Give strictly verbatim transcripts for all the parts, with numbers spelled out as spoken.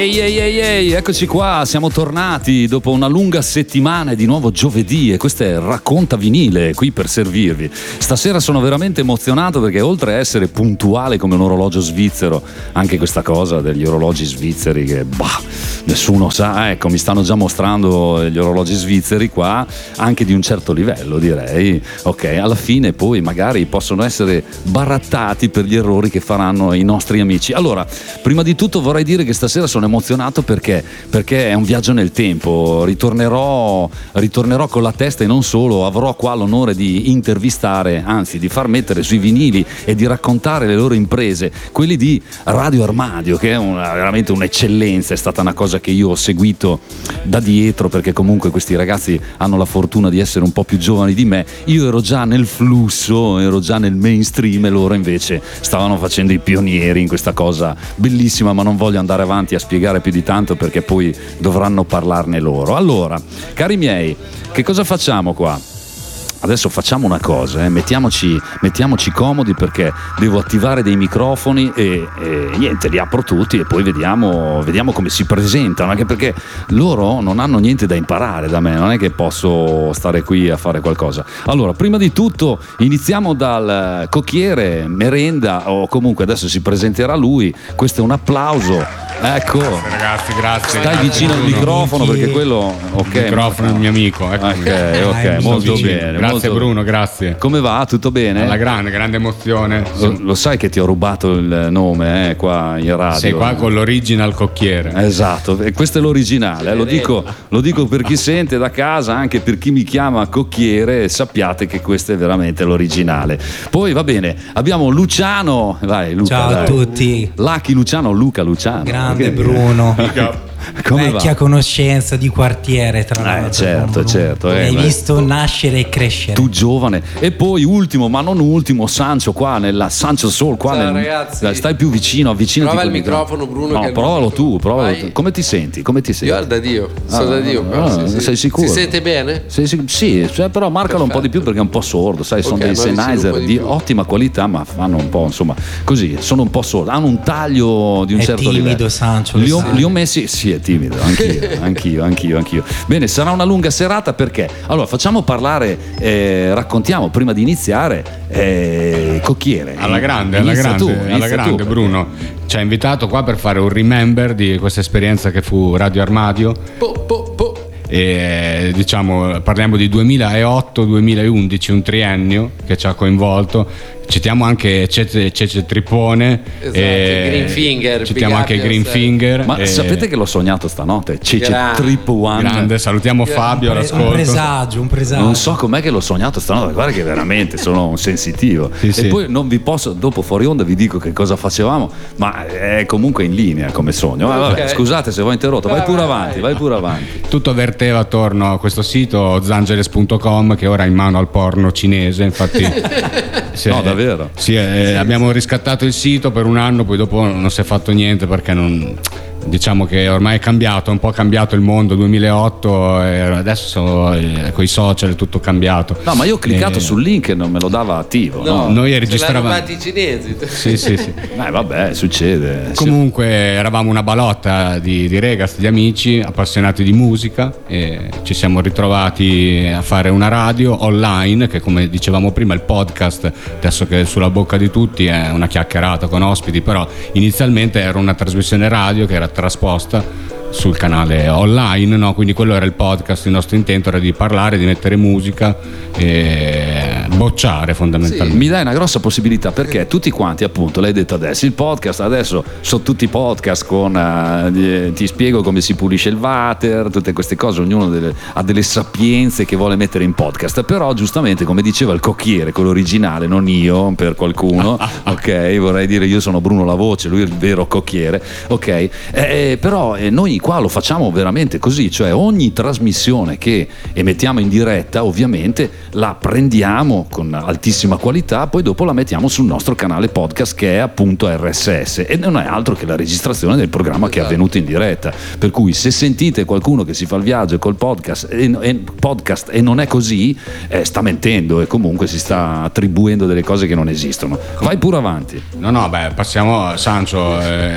Ehi ehi ehi ehi, eccoci qua, siamo tornati dopo una lunga settimana, è di nuovo giovedì e questo è Racconta Vinile, qui per servirvi. Stasera sono veramente emozionato perché oltre a essere puntuale come un orologio svizzero, anche questa cosa degli orologi svizzeri che bah, nessuno sa, ecco, mi stanno già mostrando gli orologi svizzeri qua, anche di un certo livello direi, ok, alla fine poi magari possono essere barattati per gli errori che faranno i nostri amici. Allora, prima di tutto vorrei dire che stasera sono emozionato perché perché è un viaggio nel tempo, ritornerò ritornerò con la testa e non solo, avrò qua l'onore di intervistare, anzi di far mettere sui vinili e di raccontare le loro imprese, quelli di Radio Armadio, che è una, veramente un'eccellenza, è stata una cosa che io ho seguito da dietro perché comunque questi ragazzi hanno la fortuna di essere un po' più giovani di me, io ero già nel flusso, ero già nel mainstream e loro invece stavano facendo i pionieri in questa cosa bellissima, ma non voglio andare avanti a spiegare più di tanto perché poi dovranno parlarne loro. Allora, cari miei, che cosa facciamo qua? Adesso facciamo una cosa, eh, mettiamoci, mettiamoci comodi perché devo attivare dei microfoni e, e niente, li apro tutti e poi vediamo, vediamo come si presentano, anche perché loro non hanno niente da imparare da me, non è che posso stare qui a fare qualcosa. Allora, prima di tutto iniziamo dal cocchiere, merenda, o comunque adesso si presenterà lui, questo è un applauso. Ecco, grazie, ragazzi, grazie. Stai grazie vicino al microfono perché quello, ok. Il microfono è il mio amico. Ecco. Ok, ok, molto vicino. bene. Grazie molto... Bruno, grazie. Come va? Tutto bene? Alla grande, grande emozione. Lo, lo sai che ti ho rubato il nome eh, qua in radio? Sei qua con l'original cocchiere. Esatto, e questo è l'originale, eh. lo, dico, lo dico per chi sente da casa, anche per chi mi chiama cocchiere, sappiate che questo è veramente l'originale. Poi va bene, abbiamo Luciano, vai Luca. Ciao dai. a tutti. Lucky Luciano, Luca Luciano. Grande che... Bruno. Come vecchia va? conoscenza di quartiere tra l'altro. Eh, certo, certo. Mi eh, hai beh. visto nascere e crescere. Tu giovane. E poi ultimo, ma non ultimo, Sancio qua nella Sancio Soul qua. Ciao, nel... ragazzi. Stai più vicino, avvicinati. Prova il microfono, Bruno. No, che provalo tu, provalo Vai. tu. Come ti senti? Come ti senti? Io da Dio, sono Ah, da Dio. ah, però, sì, sì. sei sicuro? Si sente bene? Sei sic- sì, cioè, però marcalo un po' di più perché è un po' sordo, sai, sono Ok, dei ma vicino un Sennheiser po' di di più. ottima qualità, ma fanno un po', insomma, così, sono un po' sordi, hanno un taglio di un È certo timido, livello. Sancio, lo li ho, sai. li ho messi, sì, è timido, anch'io, anch'io, anch'io, anch'io. Bene, sarà una lunga serata perché? Allora, facciamo parlare, eh, raccontiamo prima di iniziare, eh, cocchiere. Alla grande, alla Inizia grande, tu, alla inizia grande tu. Bruno. Ci ha invitato qua per fare un remember di questa esperienza che fu Radio Armadio. Po, po, po. E diciamo parliamo di duemilaotto duemilaundici, un triennio che ci ha coinvolto. Citiamo anche Cece, Cece Tripone, Esatto, e Greenfinger, citiamo anche Big Up Greenfinger. Ma e sapete che l'ho sognato stanotte? Cece Grande. Triple One. grande, salutiamo Fabio un, pre- all'ascolto. un presagio, un presagio. Non so com'è che l'ho sognato stanotte, guarda che veramente sono un sensitivo. Sì, e sì. poi non vi posso, dopo fuori onda vi dico che cosa facevamo, ma è comunque in linea come sogno. Ma vabbè, Ok. scusate se ho interrotto, vai Vai, pure vai, avanti, vai. vai pure avanti. Tutto verteva attorno a questo sito zangeles punto com che ora è in mano al porno cinese, infatti si è- No, davvero? sì, eh, abbiamo riscattato il sito per un anno, poi dopo non si è fatto niente perché non, diciamo che ormai è cambiato, è un po' cambiato il mondo, duemilaotto e adesso eh, con i social è tutto cambiato. No, ma io ho cliccato Eh, sul link e non me lo dava attivo. No, No, Noi ce registravamo- l'hanno rubati i cinesi. Sì, sì, sì. Eh, vabbè, succede. Comunque eravamo una balotta di, di ragazzi, di amici appassionati di musica e ci siamo ritrovati a fare una radio online che, come dicevamo prima, il podcast adesso che è sulla bocca di tutti è una chiacchierata con ospiti, però inizialmente era una trasmissione radio che era trasposta sul canale online, no? Quindi quello era il podcast, il nostro intento era di parlare, di mettere musica e bocciare fondamentalmente. Mi dai una grossa possibilità perché tutti quanti, appunto, l'hai detto adesso, il podcast adesso sono tutti podcast con eh, ti spiego come si pulisce il water, tutte queste cose, ognuno delle, ha delle sapienze che vuole mettere in podcast, però giustamente come diceva il cocchiere, quello originale, non io per qualcuno, ok, vorrei dire io sono Bruno la voce, lui è il vero cocchiere, ok, eh, però eh, noi qua lo facciamo veramente così, cioè ogni trasmissione che emettiamo in diretta ovviamente la prendiamo con altissima qualità, poi dopo la mettiamo sul nostro canale podcast che è appunto R S S e non è altro che la registrazione del programma che è avvenuto in diretta, per cui se sentite qualcuno che si fa il viaggio col podcast e, e, podcast e non è così, eh, sta mentendo e comunque si sta attribuendo delle cose che non esistono. Vai pure avanti. No, no, beh, passiamo a Sancio. Eh,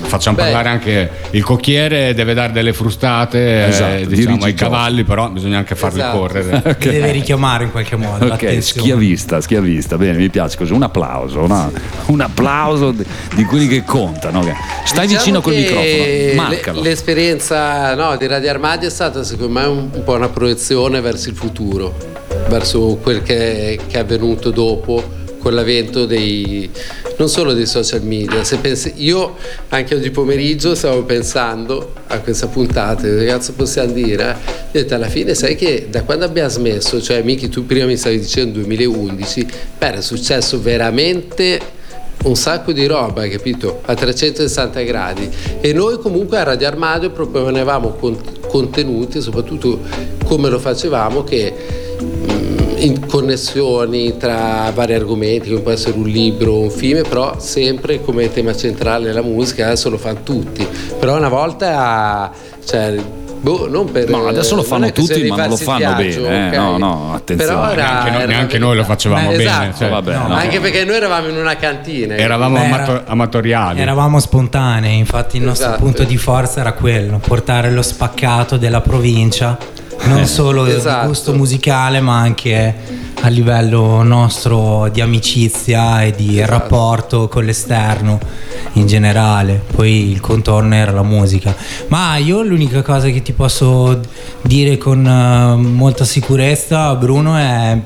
facciamo Beh. parlare anche il cocchiere, deve dare delle frustate Esatto, eh, diciamo dirigi ai il gioco. cavalli, però bisogna anche farli Esatto. correre. Ti deve richiamare in qualche modo. Ok, l'attenzione. schiavista, schiavista, bene, mi piace così. Un applauso, una- un applauso di, di quelli che contano. ok. Stai Diciamo vicino col che microfono, le- marcalo. l'esperienza no, di Radio Armadio è stata secondo me un, un po' una proiezione verso il futuro, verso quel che, che è avvenuto dopo con l'avvento dei non solo dei social media. Se pensi, io anche oggi pomeriggio stavo pensando a questa puntata, che cazzo possiamo dire? Ho detto, alla fine sai che da quando abbiamo smesso, cioè Miki tu prima mi stavi dicendo duemilaundici, beh, è successo veramente un sacco di roba, hai capito? A trecentosessanta gradi, e noi comunque a Radio Armadio proponevamo con- contenuti, soprattutto come lo facevamo, che mh, in connessioni tra vari argomenti, come può essere un libro, un film, però sempre come tema centrale la musica. Adesso lo fanno tutti, però una volta, cioè, boh, non per, No, adesso lo non fanno è che sia tutti, di ma non lo farsi fanno viaggio, bene, eh. ok? No, no, attenzione. Però era- Neanche noi- era neanche una noi lo verità. facevamo Eh, bene, esatto. cioè, vabbè, no. no. Anche perché noi eravamo in una cantina, Eravamo Beh, amato- era- amatoriali. Eravamo spontanei, infatti il nostro Esatto. punto di forza era quello, portare lo spaccato della provincia, non solo Esatto. di gusto musicale, ma anche a livello nostro di amicizia e di Esatto. rapporto con l'esterno in generale. Poi il contorno era la musica. Ma io l'unica cosa che ti posso dire con eh, molta sicurezza, Bruno, è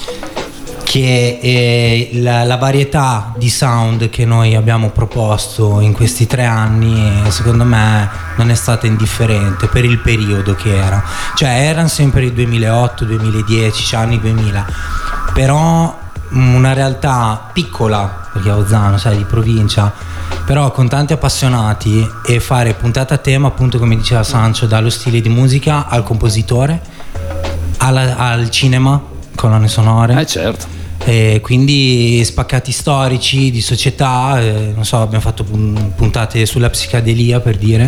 che eh, la, la varietà di sound che noi abbiamo proposto in questi tre anni, eh, secondo me non è stata indifferente per il periodo che era. Cioè erano sempre i duemilaotto duemiladieci, cioè anni duemila, però mh, una realtà piccola, perché a Ozzano, sai, di provincia, però con tanti appassionati, e fare puntata a tema, appunto come diceva Sancio, dallo stile di musica al compositore, alla- al cinema, colonne sonore. Eh certo. E quindi spaccati storici di società, eh, non so, abbiamo fatto pun- puntate sulla psicadelia, per dire,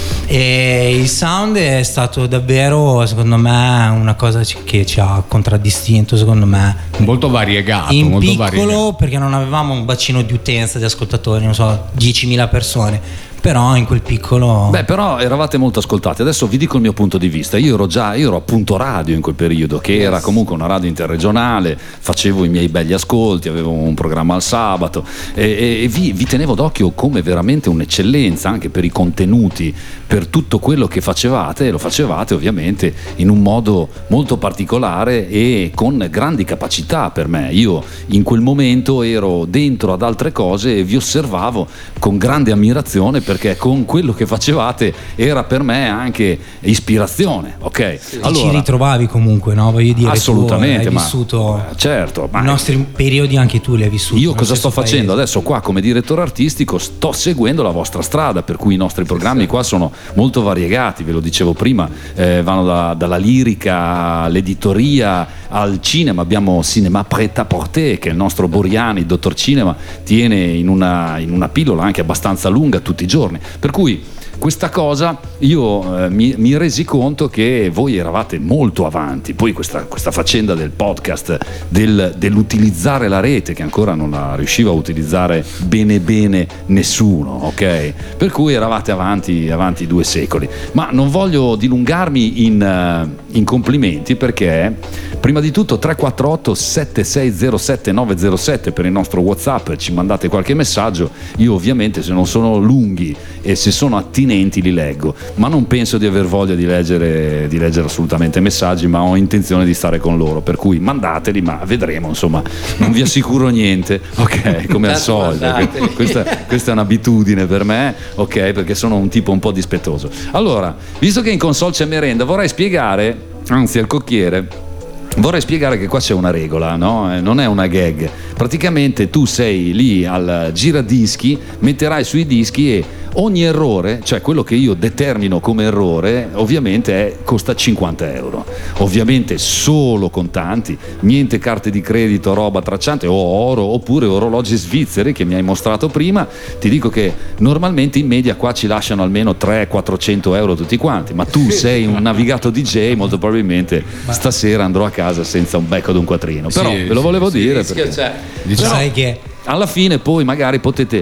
e il sound è stato davvero, secondo me, una cosa ci- che ci ha contraddistinto, secondo me, Molto variegato, in molto piccolo, variegato. perché non avevamo un bacino di utenza, di ascoltatori, non so, diecimila persone, però in quel piccolo... Beh, però eravate molto ascoltati. Adesso vi dico il mio punto di vista. Io ero già, io ero a Punto Radio in quel periodo, che era comunque una radio interregionale, facevo i miei belli ascolti, avevo un programma al sabato e, e- e vi, vi tenevo d'occhio come veramente un'eccellenza anche per i contenuti, per tutto quello che facevate, e lo facevate ovviamente in un modo molto particolare e con grandi capacità per me. Io in quel momento ero dentro ad altre cose e vi osservavo con grande ammirazione, perché con quello che facevate era per me anche ispirazione, ok? Ti ci ritrovavi comunque, no? Voglio dire, assolutamente, tu hai ma vissuto certo, ma i nostri periodi, anche tu li hai vissuti. io nello cosa sto stesso facendo paese. adesso qua come direttore artistico? Sto seguendo la vostra strada, per cui i nostri programmi qua sono molto variegati, ve lo dicevo prima, eh, vanno da- dalla lirica all'editoria al cinema. Abbiamo Cinema Prêt-à-Porter, che il nostro Boriani, il dottor Cinema, tiene in una, in una pillola anche abbastanza lunga tutti i giorni, per cui questa cosa io eh, mi, mi resi conto che voi eravate molto avanti. Poi questa, questa faccenda del podcast, del- dell'utilizzare la rete, che ancora non la riusciva a utilizzare bene bene nessuno, ok? Per cui eravate avanti, avanti due secoli. Ma non voglio dilungarmi in, eh, in complimenti, perché prima di tutto tre quattro otto sette sei zero sette nove zero sette per il nostro WhatsApp, ci mandate qualche messaggio. Io ovviamente, se non sono lunghi e se sono attinenti, li leggo, ma non penso di aver voglia di leggere, di leggere assolutamente messaggi, ma ho intenzione di stare con loro, per cui mandateli, ma vedremo, insomma, non vi assicuro niente, ok, come al Tanto solito. mandateli. questa, questa è un'abitudine per me, ok, perché sono un tipo un po' dispettoso. Allora, visto che in console c'è merenda, vorrei spiegare, anzi al cocchiere, vorrei spiegare che qua c'è una regola, no? Eh, non è una gag. Praticamente tu sei lì al giradischi, metterai sui dischi e ogni errore, cioè quello che io determino come errore, ovviamente è, costa cinquanta euro. Ovviamente solo contanti, niente carte di credito, roba tracciante o oro, oppure orologi svizzeri che mi hai mostrato prima. Ti dico che normalmente in media qua ci lasciano almeno trecento quattrocento euro tutti quanti, ma tu sei un navigato D J, molto probabilmente stasera andrò a casa senza un becco ad un quattrino. Però Sì, ve lo sì, volevo sì, dire Il rischio perché c'è. Diciamo- Sai che alla fine poi magari potete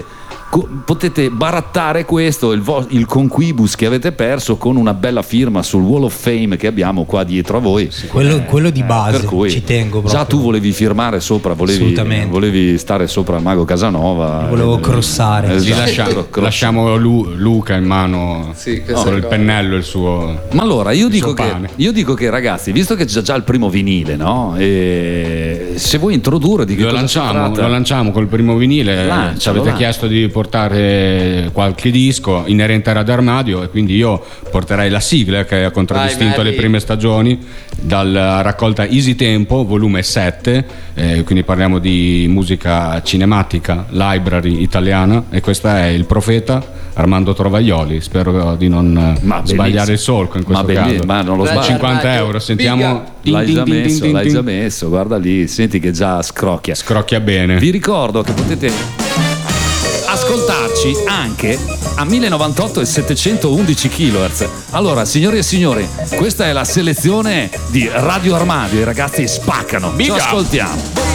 co- potete barattare questo, il, vo- il conquibus che avete perso, con una bella firma sul Wall of Fame che abbiamo qua dietro a voi. Quello, eh, quello di base, per cui ci tengo proprio. Già tu volevi firmare sopra, volevi, volevi stare sopra Mago Casanova. Volevo eh, crossare. Esatto. Lascia, Cross. Lasciamo Lu, Luca in mano, sì, con il pennello il suo. Ma allora io dico, che, pane. io dico che ragazzi, visto che c'è già il primo vinile, no? E se vuoi introdurre di che lo cosa lanciamo, si tratta? lo lanciamo col primo vinile. Lancialo, ci avete lancialo. chiesto di portare qualche disco inerente a Radio Armadio, e quindi io porterei la sigla che ha contraddistinto Vai, le prime stagioni, dalla raccolta Easy Tempo volume sette, eh, quindi parliamo di musica cinematica, library italiana, e questa è Il Profeta, Armando Trovaglioli. Spero di non Ma sbagliare bellissimo. il solco in questo ma belli- caso. ma non lo Radio sbaglio. cinquanta Armadio. euro, sentiamo. Figa. L'hai già Tin, tin, tin, messo, tin, l'hai tin. già messo, guarda lì, senti che già scrocchia. Scrocchia bene. Vi ricordo che potete ascoltarci anche a mille novantotto e settecentoundici kilohertz. Allora, signori e signori, questa è la selezione di Radio Armadio. I ragazzi spaccano. Ci Big up. ascoltiamo.